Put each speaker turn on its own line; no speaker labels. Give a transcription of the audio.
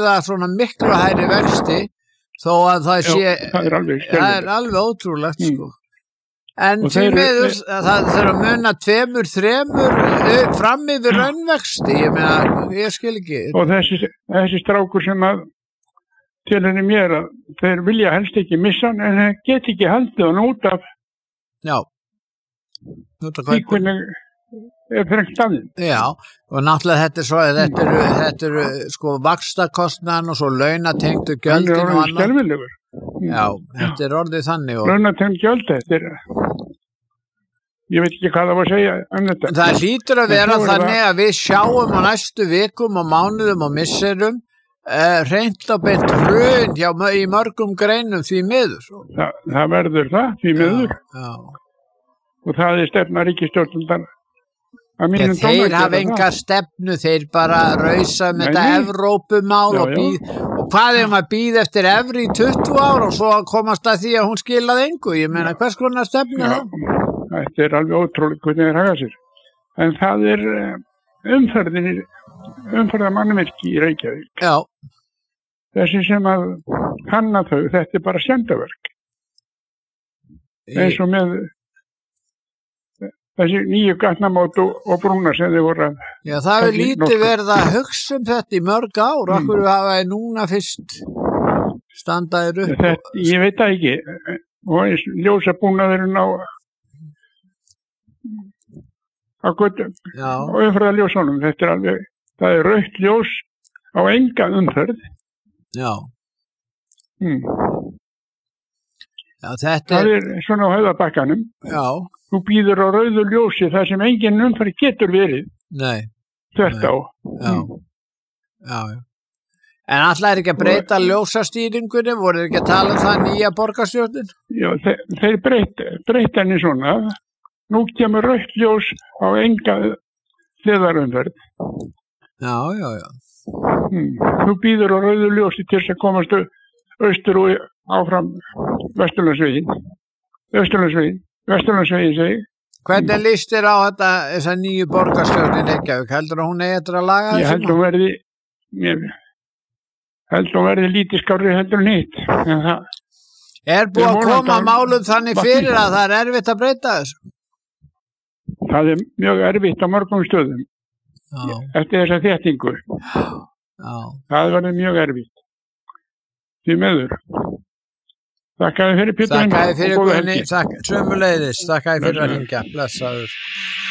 greiða svona miklu hærri vexti þó að það sé
það er
alveg ótrúlegt sko. En því miður það þarf að muna 2-3 fram yfir raunvexti, ég meina, ég skil ekki.
Og þessi strákur sem að til henni mér að þeir vilja helst ekki missa hann en þeir get ekki haldið hann út af því hvernig er þrengt af þeim.
Já, og náttúrulega þetta eru sko vaxtakostnaðan og svo launatengdu gjöldin og annað.
Skelfilegur.
Já, þetta er orðið þannig.
Launatengd gjöld, þetta er, ég veit ekki hvað það var að segja þetta.
Það hlýtur að vera þannig að við sjáum á næstu vikum og mánuðum og misserum hreint og beint hrun í mörgum greinum því miður.
Það verður það, því miður.
Já.
Og það er stefna ríkisstjórnar.
Þeir hafa enga stefnu, þeir bara rausa með þetta Evrópumál og hvað að bíða eftir evru í 20 ár og svo komast að því að hún skilaði engu, ég meina hvers konar stefnu það?
Þetta er alveg ótrúlega hvernig þeir haga sér, en það er umferðarmannvirki í Reykjavík.
Já.
Þessi sem að hanna þau, þetta er bara skemmdarverk, eins og með þessi nýju gatnamót og brúna sem þið voru að...
Já, það er lítið verið að hugsa þetta í mörg ár, okkur hafa þið núna fyrst standaðir upp.
Ég veit það ekki, og eins ljósa búnaðurinn á götu og umferða ljósunum, þetta er alveg, það er rautt ljós á enga umferð.
Já. Já,
það er svona á Höfðabakkanum.
Já.
Þú býður á rauðu ljósi þar sem engin umferð getur verið.
Nei.
Þetta á.
Já. En alltaf er ekki að breyta ljósastýringunni, voru ekki að tala um það nýja borgarstjórnin?
Já, þeir breyta henni svona. Nú kemur rautt ljós á enga hliðarumferð.
Já.
Þú býður á rauðu ljósi til þess að komast austur og áfram Vesturlandsveginn segi.
Hvernig líst þér á þessa nýju borgarstjórnin Reykjavík? Heldur hún eftir að laga þessu?
Ég held hún verði lítið skárri heldur en hitt.
Er búið að koma málum þannig fyrir að það er erfitt að breyta þessu?
Það er mjög erfitt á mörgum stöðum. Eftir þessa þéttingu. Það verður mjög erfitt. Því meður. Þakkaði fyrir Pétur.
Þakkaði fyrir Guðni, sömuleiðis, þakkaði fyrir að hringja, blessaður.